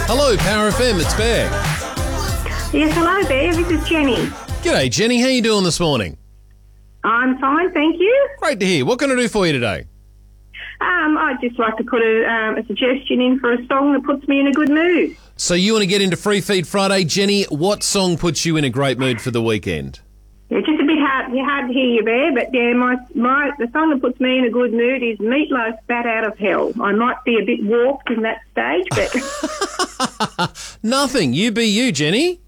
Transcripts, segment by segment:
Hello, Power FM, it's Bear. Yes, hello there. This is Jenny. G'day, Jenny. How you doing this morning? I'm fine, thank you. Great to hear. What can I do for you today? I'd just like to put a suggestion in for a song that puts me in a good mood. So you want to get into Free Feed Friday. Jenny, what song puts you in a great mood for the weekend? It's just a bit hard to hear you there, but yeah, the song that puts me in a good mood is Meatloaf, Bat Out of Hell. I might be a bit warped in that stage, but... Nothing. You be you, Jenny.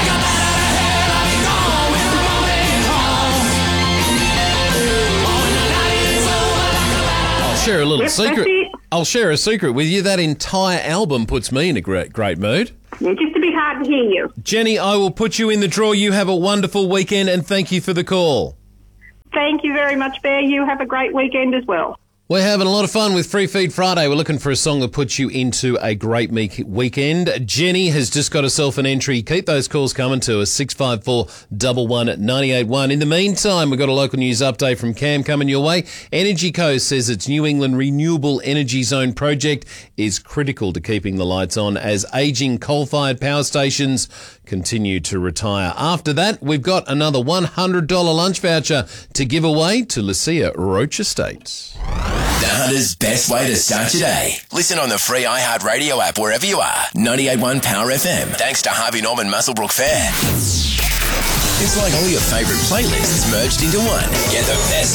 Share a little secret. I'll share a secret with you. That entire album puts me in a great mood. Yeah, just a bit hard to hear you. Jenny, I will put you in the draw. You have a wonderful weekend and thank you for the call. Thank you very much, Bear. You have a great weekend as well. We're having a lot of fun with Free Feed Friday. We're looking for a song that puts you into a great weekend. Jenny has just got herself an entry. Keep those calls coming to us, 654 119 981. In the meantime, we've got a local news update from Cam coming your way. Energy Coast says its New England Renewable Energy Zone project is critical to keeping the lights on as ageing coal-fired power stations continue to retire. After that, we've got another $100 lunch voucher to give away to Lucia Roche Estates. The Hunter's best way to start your day. Listen on the free iHeartRadio app wherever you are. 98.1 Power FM. Thanks to Harvey Norman Muswellbrook Fair. It's like all your favourite playlists merged into one. Get the best